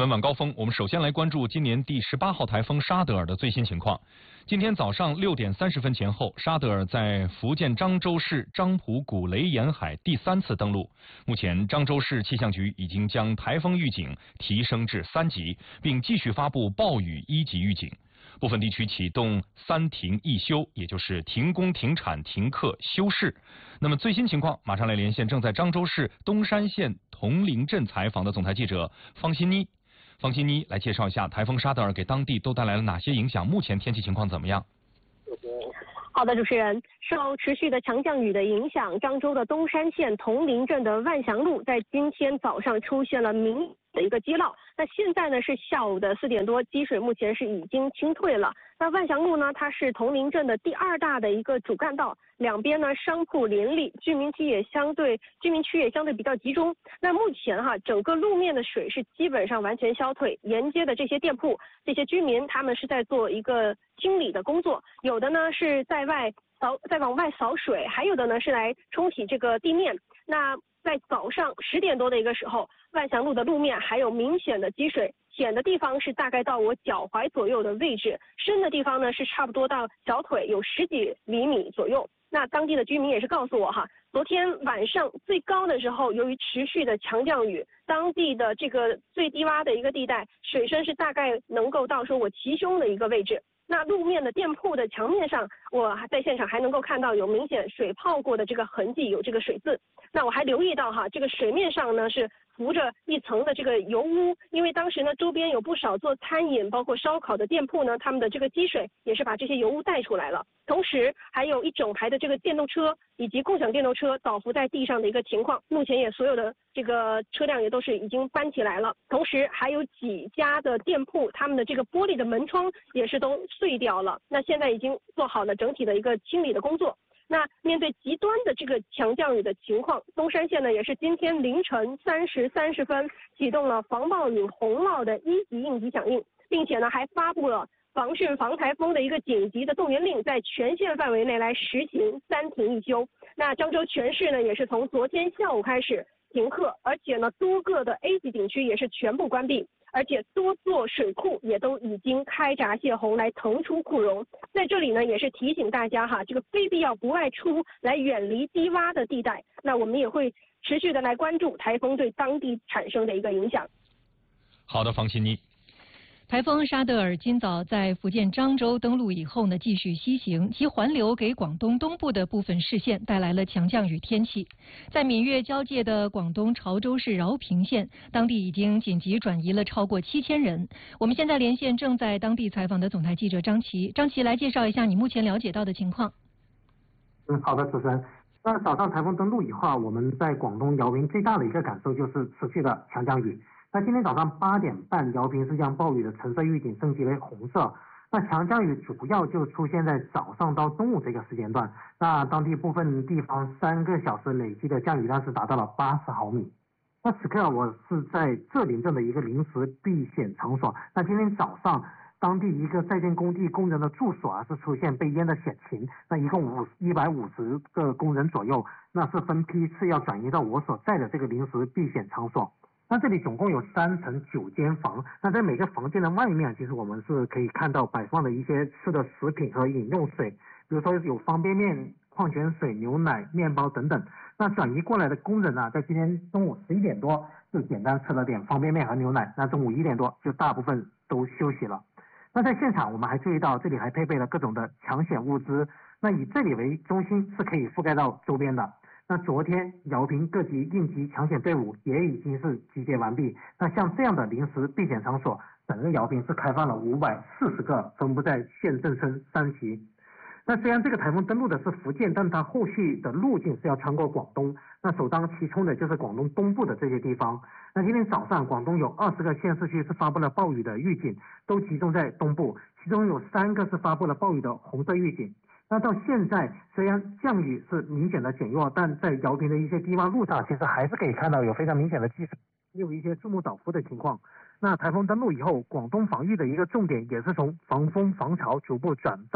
闻晚高峰，我们首先来关注今年第18号台风沙德尔的最新情况。今天早上6点30分前后，沙德尔在福建漳州市漳浦古雷沿海第3次登陆。目前，漳州市气象局已经将台风预警提升至3级，并继续发布暴雨1级预警。部分地区启动3停1休，也就是停工、停产、停课、休市。那么最新情况，马上来连线正在漳州市东山县铜陵镇采访的总台记者方欣妮。方欣妮来介绍一下台风沙德尔给当地都带来了哪些影响，目前天气情况怎么样？ 好的，主持人，受持续的强降雨的影响，漳州的东山县铜陵镇的万祥路在今天早上出现了明显的一个积涝。那现在呢是下午的4点多，积水目前是已经清退了。那万祥路呢，它是铜陵镇的第2大的一个主干道，两边呢商铺林立，居民区也相对比较集中。那目前整个路面的水是基本上完全消退，沿街的这些店铺、这些居民他们是在做一个清理的工作，有的呢是在往外扫水，还有的呢是来冲洗这个地面。那在早上10点多的一个时候，万祥路的路面还有明显的积水，浅的地方是大概到我脚踝左右的位置，深的地方呢是差不多到小腿，有10几厘米左右。那当地的居民也是告诉我昨天晚上最高的时候，由于持续的强降雨，当地的这个最低洼的一个地带，水深是大概能够到说我齐胸的一个位置。那路面的店铺的墙面上，我在现场还能够看到有明显水泡过的这个痕迹，有这个水渍。那我还留意到这个水面上呢是浮着一层的这个油污，因为当时呢周边有不少做餐饮包括烧烤的店铺呢，他们的这个积水也是把这些油污带出来了。同时还有一整排的这个电动车以及共享电动车倒伏在地上的一个情况，目前也所有的这个车辆也都是已经搬起来了。同时还有几家的店铺，他们的这个玻璃的门窗也是都碎掉了，那现在已经做好了整体的一个清理的工作。那面对极端的这个强降雨的情况，东山县呢也是今天凌晨3时30分启动了防暴雨洪涝的1级应急响应，并且呢还发布了防汛防台风的一个紧急的动员令，在全县范围内来实行3停1休。那漳州全市呢也是从昨天下午开始停课，而且呢多个的 A 级景区也是全部关闭，而且多座水库也都已经开闸泄洪来腾出库容。在这里呢也是提醒大家这个非必要不外出，来远离低洼的地带。那我们也会持续的来关注台风对当地产生的一个影响。 好的，方欣妮。 台风沙德尔今早在福建漳州登陆以后呢，继续西行，其环流给广东东部的部分市县带来了强降雨天气。在闽粤交界的广东潮州市饶平县，当地已经紧急转移了超过7000人。我们现在连线正在当地采访的总台记者张琪，张琪来介绍一下你目前了解到的情况。 好的，主持人。那早上台风登陆以后我们在广东饶平最大的一个感受就是持续的强降雨。那今天早上8点半，饶平是将暴雨的橙色预警升级为红色。那强降雨主要就出现在早上到中午这个时间段。那当地部分地方3个小时累计的降雨量是达到了80毫米。那此刻我是在浙林镇的一个临时避险场所。那今天早上，当地一个在建工地工人的住所是出现被淹的险情。那一共150个工人左右，那是分批次要转移到我所在的这个临时避险场所。那这里总共有3层9间房，那在每个房间的外面，其实我们是可以看到摆放的一些吃的食品和饮用水，比如说有方便面、矿泉水、牛奶、面包等等。那转移过来的工人在今天中午11点多就简单吃了点方便面和牛奶，那中午1点多就大部分都休息了。那在现场我们还注意到这里还配备了各种的抢险物资，那以这里为中心是可以覆盖到周边的。那昨天饶平各级应急抢险队伍也已经是集结完毕。那像这样的临时避险场所，整个饶平是开放了540个，分布在县镇村3级。那虽然这个台风登陆的是福建，但它后续的路径是要穿过广东，那首当其冲的就是广东东部的这些地方。那今天早上广东有20个县市区是发布了暴雨的预警，都集中在东部，其中有3个是发布了暴雨的红色预警。那到现在虽然降雨是明显的减弱，但在饶平的一些低洼路上其实还是可以看到有非常明显的积水，也有一些树木倒伏的情况。那台风登陆以后，广东防御的一个重点也是从防风防潮逐步转到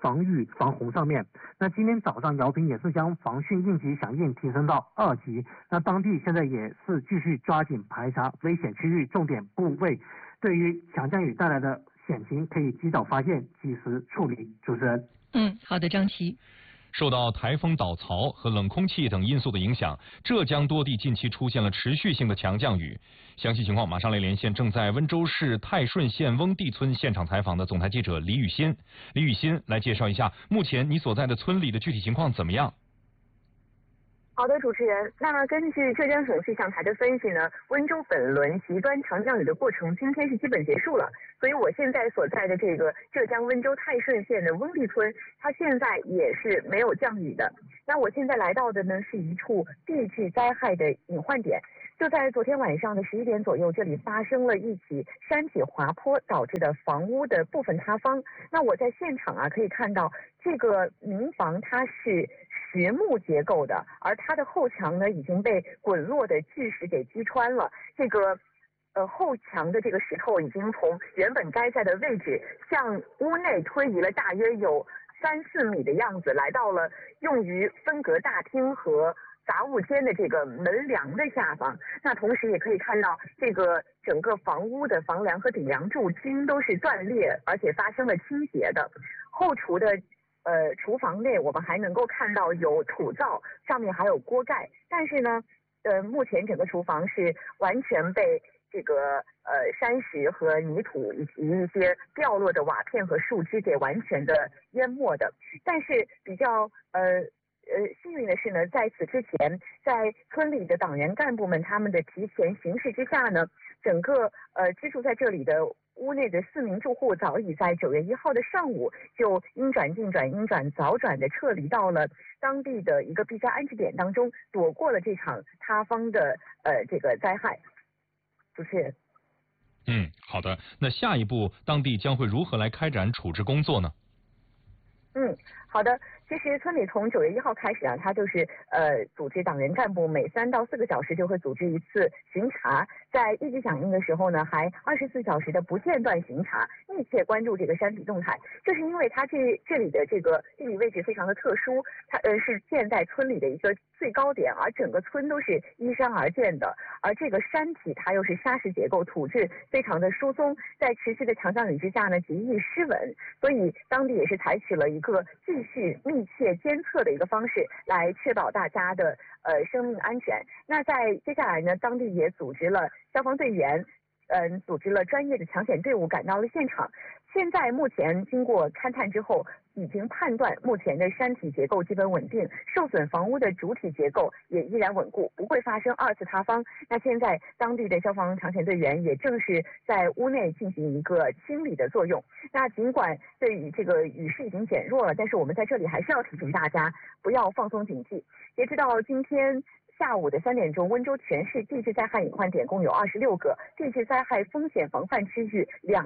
防御防洪上面。那今天早上姚平也是将防汛应急响应提升到2级，那当地现在也是继续抓紧排查危险区域、重点部位，对于强降雨带来的险情可以及早发现、及时处理。主持人。 好的，张琪。 受到台风倒槽和冷空气等因素的影响，浙江多地近期出现了持续性的强降雨。详细情况马上来连线正在温州市泰顺县翁地村现场采访的总台记者李雨欣。李雨欣来介绍一下，目前你所在的村里的具体情况怎么样？ 好的，主持人。那么根据浙江省气象台的分析呢，温州本轮极端强降雨的过程今天是基本结束了，所以我现在所在的这个浙江温州泰顺县的翁地村，它现在也是没有降雨的。那我现在来到的呢是一处地质灾害的隐患点，就在昨天晚上的11点左右，这里发生了一起山体滑坡导致的房屋的部分塌方。那我在现场可以看到这个民房它是实木结构的，而它的后墙呢已经被滚落的巨石给击穿了。这个后墙的这个石头已经从原本该在的位置向屋内推移了大约有3-4米的样子，来到了用于分隔大厅和杂物间的这个门梁的下方。那同时也可以看到这个整个房屋的房梁和顶梁柱均都是断裂，而且发生了倾斜的。后厨的厨房内我们还能够看到有土灶，上面还有锅盖，但是呢目前整个厨房是完全被这个山石和泥土以及一些掉落的瓦片和树枝给完全的淹没的。但是比较幸运的是呢，在此之前，在村里的党员干部们他们的提前行事之下呢，整个居住在这里的屋内的4名住户早已在9月1号的上午就阴转尽转、阴转早转的撤离到了当地的一个避灾安置点当中，躲过了这场塌方的这个灾害。主持人。 好的。那下一步当地将会如何来开展处置工作呢？ 好的。其实村里从9月1号开始它就是组织党员干部每3到4个小时就会组织一次巡查，在一级响应的时候呢，还24小时的不间断巡查，密切关注这个山体动态。这是因为它这里的这个地理位置非常的特殊，它是建在村里的一个最高点，而整个村都是依山而建的，而这个山体它又是砂石结构，土质非常的疏松，在持续的强降雨之下呢，极易失稳，所以当地也是采取了一个继续密切监测的一个方式来确保大家的生命安全。那在接下来呢，当地也组织了消防队员组织了专业的抢险队伍赶到了现场。现在目前经过勘探之后，已经判断目前的山体结构基本稳定，受损房屋的主体结构也依然稳固，不会发生2次塌方。那现在当地的消防抢险队员也正是在屋内进行一个清理的作用。那尽管对于这个雨势已经减弱了，但是我们在这里还是要提醒大家不要放松警惕。截止到今天下午的3点钟，温州全市地质灾害隐患点共有26个，地质灾害风险防范区域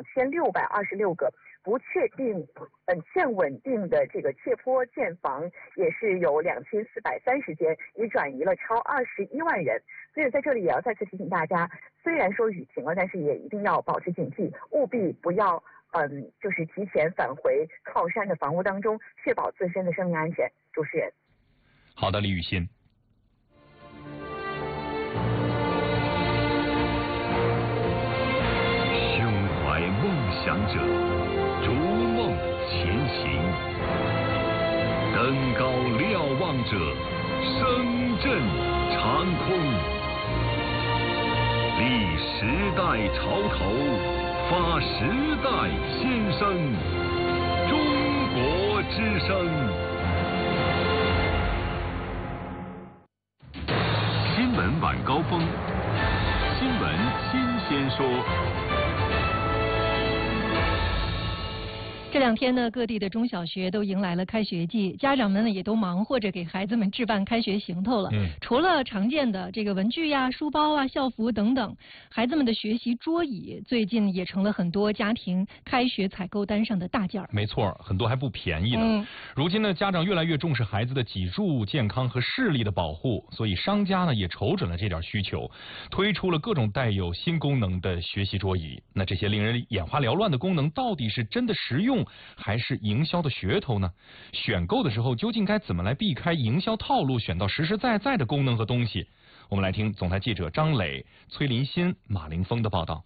2626个，不确定现稳定的这个切坡建房也是有2430间，已转移了超21万人。所以在这里也要再次提醒大家，虽然说雨停了，但是也一定要保持警惕，务必不要就是提前返回靠山的房屋当中，确保自身的生命安全。主持人。 好的，李雨欣。 梦想者逐梦前行，登高瞭望者声震长空，立时代潮头，发时代先声，中国之声。新闻晚高峰，新闻新鲜说。 这2天呢，各地的中小学都迎来了开学季，家长们呢也都忙活着给孩子们置办开学行头了。除了常见的这个文具呀、书包啊、校服等等，孩子们的学习桌椅最近也成了很多家庭开学采购单上的大件儿。 没错，很多还不便宜呢。如今呢，家长越来越重视孩子的脊柱健康和视力的保护，所以商家呢也瞅准了这点需求，推出了各种带有新功能的学习桌椅。那这些令人眼花缭乱的功能，到底是真的实用， 用，还是营销的噱头呢？选购的时候究竟该怎么来避开营销套路，选到实实在在的功能和东西？我们来听总台记者张磊、崔林新、马凌峰的报道。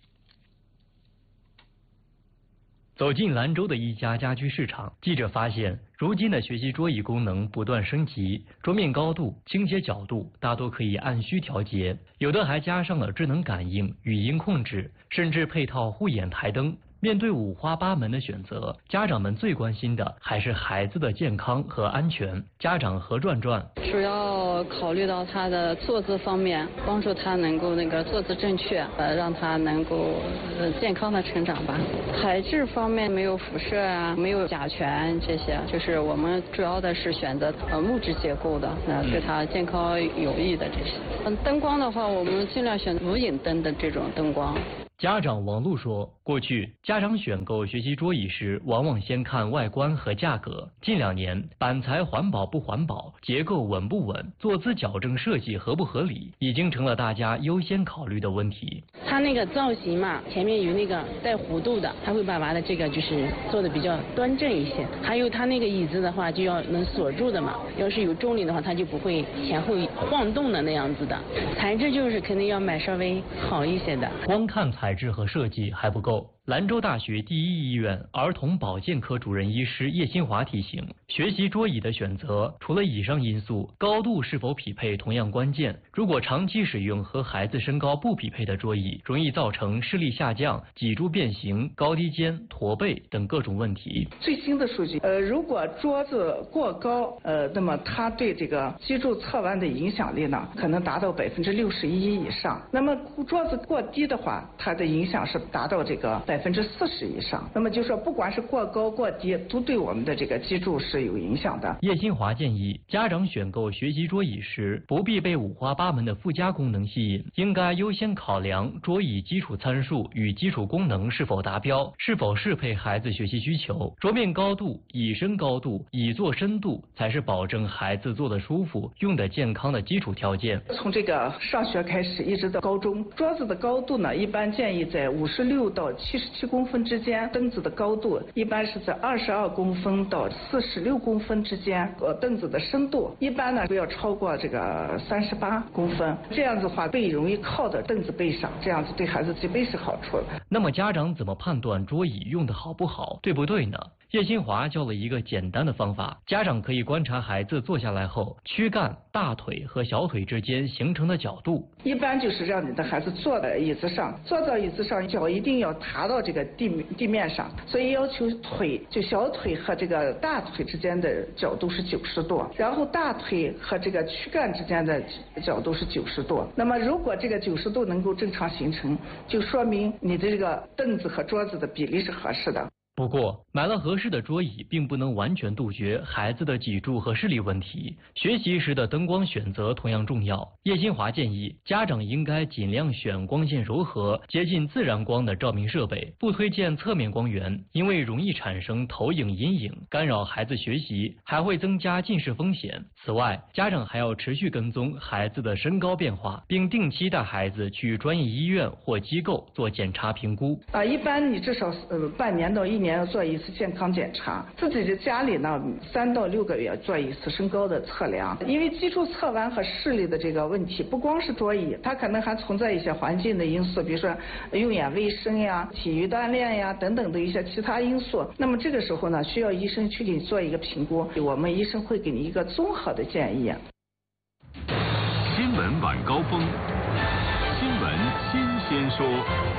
走进兰州的一家家居市场，记者发现，如今的学习桌椅功能不断升级，桌面高度、倾斜角度大多可以按需调节，有的还加上了智能感应、语音控制，甚至配套护眼台灯。面对五花八门的选择，家长们最关心的还是孩子的健康和安全。家长何转转主要考虑到他的坐姿方面，帮助他能够坐姿正确，让他能够健康的成长吧。材质方面没有辐射啊，没有甲醛这些，就是我们主要的是选择木质结构的，对他健康有益的这些。灯光的话，我们尽量选无影灯的这种灯光。 家长王璐说，过去家长选购学习桌椅时，往往先看外观和价格。近2年，板材环保不环保，结构稳不稳，坐姿矫正设计合不合理，已经成了大家优先考虑的问题。 它那个造型嘛，前面有那个带弧度的，它会把娃的这个就是做的比较端正一些。还有它那个椅子的话，就要能锁住的嘛，要是有重力的话，它就不会前后晃动的那样子的。材质就是肯定要买稍微好一些的。 光看材质和设计还不够。兰州大学第一医院儿童保健科主任医师叶新华提醒，学习桌椅的选择，除了以上因素，高度是否匹配同样关键。如果长期使用和孩子身高不匹配的桌椅，容易造成视力下降、脊柱变形、高低肩、驼背等各种问题。 最新的数据，如果桌子过高，那么它对这个脊柱侧弯的影响力呢，可能达到61%以上。那么桌子过低的话，它的影响是达到这个40%以上，那么就说不管是过高过低，都对我们的这个脊柱是有影响的。 叶新华建议，家长选购学习桌椅时，不必被五花八门的附加功能吸引，应该优先考量桌椅基础参数与基础功能是否达标，是否适配孩子学习需求。桌面高度、椅身高度、椅座深度才是保证孩子坐得舒服、用得健康的基础条件。 从这个上学开始，一直到高中，桌子的高度呢，一般建议在56到77公分之间，凳子的高度一般是在22公分到46公分之间，凳子的深度一般呢不要超过这个38公分，这样子的话背容易靠到凳子背上，这样子对孩子脊背是好处的。 那么家长怎么判断桌椅用得好不好，对不对呢？叶新华教了一个简单的方法，家长可以观察孩子坐下来后，躯干、大腿和小腿之间形成的角度。 一般就是让你的孩子坐在椅子上，坐到椅子上，脚一定要踏到这个地面上，所以要求就小腿和这个大腿之间的角度是90度，然后大腿和这个躯干之间的角度是90度。那么如果这个90度能够正常形成，就说明你的这个凳子和桌子的比例是合适的。 不过，买了合适的桌椅，并不能完全杜绝孩子的脊柱和视力问题。学习时的灯光选择同样重要。叶新华建议，家长应该尽量选光线柔和、接近自然光的照明设备，不推荐侧面光源，因为容易产生投影阴影，干扰孩子学习，还会增加近视风险。此外，家长还要持续跟踪孩子的身高变化，并定期带孩子去专业医院或机构做检查评估。 一般你至少半年到1年要做一次健康检查，自己的家里呢3到6个月做一次身高的测量。因为脊柱侧弯和视力的这个问题，不光是桌椅，它可能还存在一些环境的因素，比如说用眼卫生呀、体育锻炼呀等等的一些其他因素。那么这个时候呢，需要医生去给你做一个评估，我们医生会给你一个综合的建议。 新闻晚高峰，新闻新鲜说。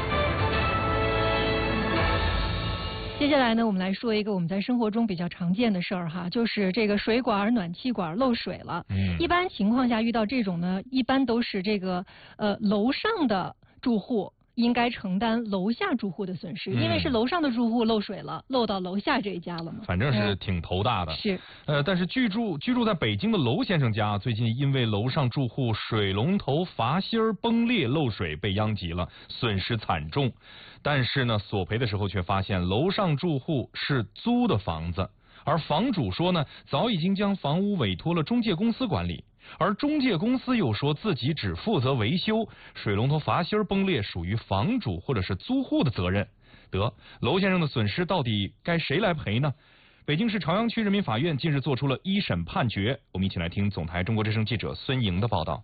接下来呢，我们来说一个我们在生活中比较常见的事儿哈，就是这个水管、暖气管漏水了。一般情况下遇到这种呢，一般都是这个楼上的住户应该承担楼下住户的损失，因为是楼上的住户漏水了，漏到楼下这一家了嘛。 反正是挺头大的。 是。 但是居住在北京的楼先生家，最近因为楼上住户水龙头阀芯崩裂漏水被殃及了，损失惨重。但是呢，索赔的时候却发现楼上住户是租的房子，而房主说呢，早已经将房屋委托了中介公司管理。而中介公司又说自己只负责维修，水龙头阀芯崩裂属于房主或者是租户的责任。 得，娄先生的损失到底该谁来赔呢？北京市朝阳区人民法院近日作出了一审判决，我们一起来听总台中国之声记者孙莹的报道。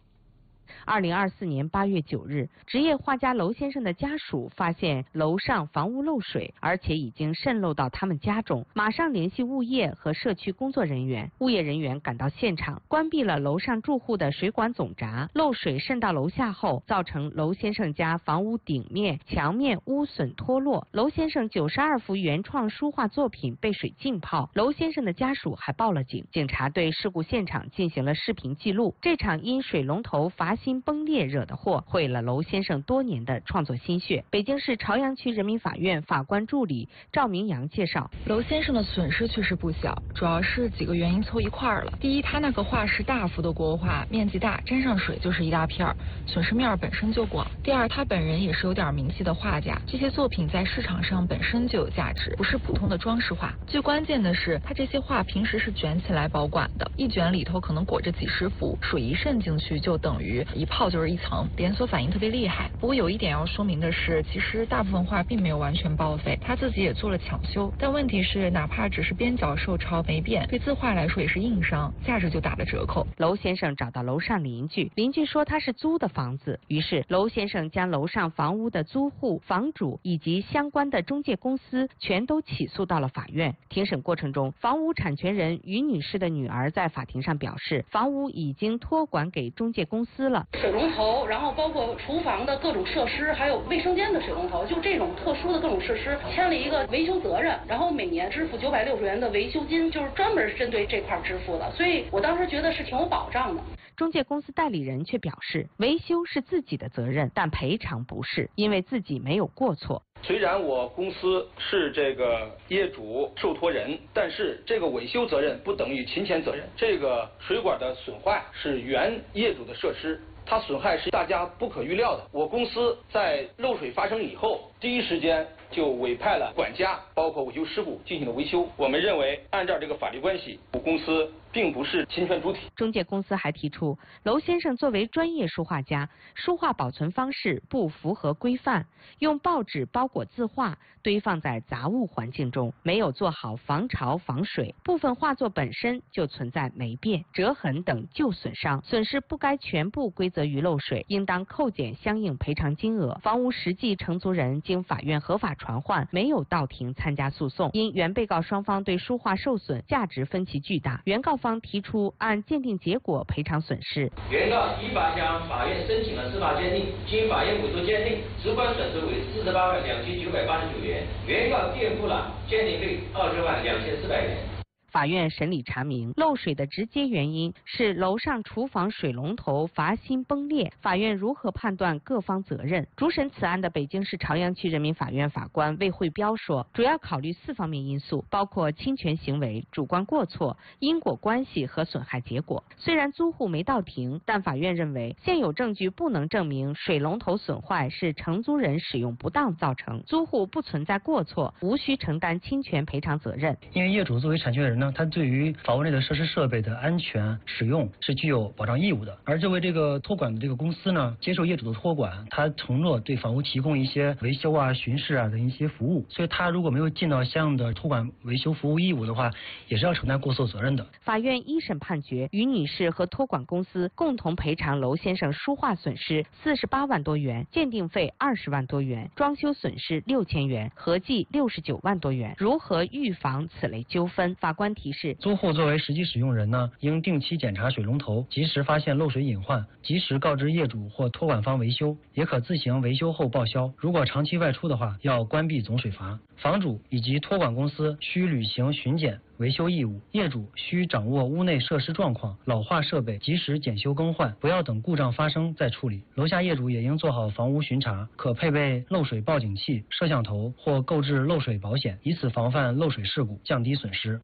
2024年8月9日，职业画家娄先生的家属发现楼上房屋漏水，而且已经渗漏到他们家中，马上联系物业和社区工作人员。物业人员赶到现场，关闭了楼上住户的水管总闸，漏水渗到楼下后，造成娄先生家房屋顶面、墙面污损脱落。娄先生92幅原创书画作品被水浸泡，娄先生的家属还报了警。警察对事故现场进行了视频记录。这场因水龙头阀芯崩裂惹的祸，毁了娄先生多年的创作心血。北京市朝阳区人民法院法官助理赵明阳介绍， 娄先生的损失确实不小，主要是几个原因凑一块儿了。第一，他那个画是大幅的国画，面积大，沾上水就是一大片儿，损失面本身就广。第二，他本人也是有点名气的画家，这些作品在市场上本身就有价值，不是普通的装饰画。最关键的是，他这些画平时是卷起来保管的，一卷里头可能裹着几十幅，水一渗进去就等于一泡就是一层，连锁反应特别厉害。不过有一点要说明的是，其实大部分画并没有完全报废，他自己也做了抢修。但问题是，哪怕只是边角受潮没变，对字画来说也是硬伤，价值就打了折扣。 娄先生找到楼上邻居，邻居说他是租的房子，于是娄先生将楼上房屋的租户、房主以及相关的中介公司全都起诉到了法院。庭审过程中，房屋产权人于女士的女儿在法庭上表示，房屋已经托管给中介公司了。 水龙头，然后包括厨房的各种设施，还有卫生间的水龙头，就这种特殊的各种设施，签了一个维修责任，然后每年支付960元的维修金，就是专门针对这块支付的，所以我当时觉得是挺有保障的。 中介公司代理人却表示，维修是自己的责任，但赔偿不是，因为自己没有过错。 虽然我公司是这个业主受托人，但是这个维修责任不等于侵权责任。这个水管的损坏是原业主的设施，它损害是大家不可预料的。我公司在漏水发生以后，第一时间就委派了管家，包括维修师傅进行了维修。我们认为，按照这个法律关系，我公司并不是侵权主体。 中介公司还提出，娄先生作为专业书画家，书画保存方式不符合规范，用报纸包裹字画，堆放在杂物环境中，没有做好防潮防水，部分画作本身就存在霉变、折痕等旧损伤，损失不该全部归责于漏水，应当扣减相应赔偿金额。房屋实际承租人经法院合法传唤，没有到庭参加诉讼。因原被告双方对书画受损价值分歧巨大，原告方提出按鉴定结果赔偿损失。 原告依法向法院申请了司法鉴定，经法院委托鉴定，直观损失为48万2989元，原告垫付了鉴定费20万2400元。 法院审理查明，漏水的直接原因是楼上厨房水龙头阀芯崩裂。法院如何判断各方责任？主审此案的北京市朝阳区人民法院法官魏慧彪说，主要考虑4方面因素，包括侵权行为、主观过错、因果关系和损害结果。虽然租户没到庭，但法院认为现有证据不能证明水龙头损坏是承租人使用不当造成，租户不存在过错，无需承担侵权赔偿责任。 因为业主作为产权人呢，他对于房屋内的设施设备的安全使用是具有保障义务的。而作为这个托管的这个公司呢，接受业主的托管，他承诺对房屋提供一些维修啊、巡视啊的一些服务，所以他如果没有尽到相应的托管维修服务义务的话，也是要承担过错责任的。 法院一审判决，于女士和托管公司共同赔偿娄先生书画损失48万多元，鉴定费20万多元，装修损失6000元，合计69万多元。如何预防此类纠纷？法官提示， 租户作为实际使用人呢，应定期检查水龙头，及时发现漏水隐患，及时告知业主或托管方维修，也可自行维修后报销。如果长期外出的话，要关闭总水阀。房主以及托管公司需履行巡检维修义务，业主需掌握屋内设施状况，老化设备及时检修更换，不要等故障发生再处理。楼下业主也应做好房屋巡查，可配备漏水报警器、摄像头或购置漏水保险，以此防范漏水事故，降低损失。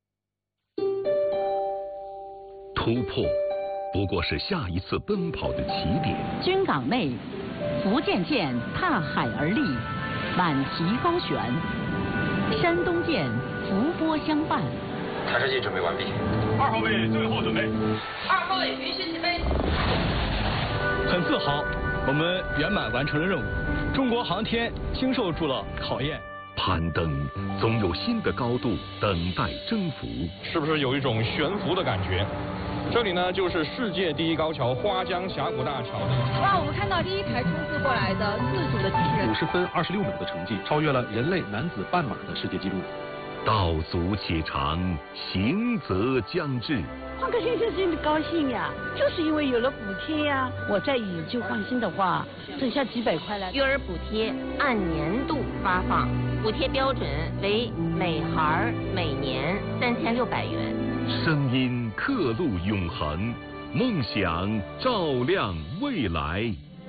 突破不过是下一次奔跑的起点。 军港内，福建舰踏海而立，满旗高悬；山东舰伏波相伴。 抬设计准备完毕。 2号位最后准备。 2号位允许起飞。 很自豪，我们圆满完成了任务。中国航天经受住了考验。 攀登总有新的高度等待征服， 是不是有一种悬浮的感觉？这里呢，就是世界第一高桥花江峡谷大桥。 哇，我们看到第一台冲刺过来的自主的机器人 ，50分26秒的成绩，超越了人类男子半马的世界纪录。 道阻且长，行则将至。 换个新鲜心里高兴呀，就是因为有了补贴呀。我再以旧换新的话，剩下几百块了。 育儿补贴按年度发放，补贴标准为每孩每年3600元。 声音刻录永恒，梦想照亮未来。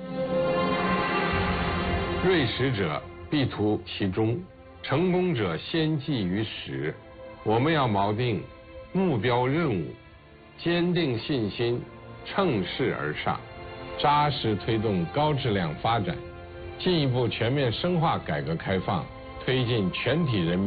锐实者必图其中，成功者先记于始。我们要锚定目标任务，坚定信心，乘势而上，扎实推动高质量发展，进一步全面深化改革开放，推进全体人民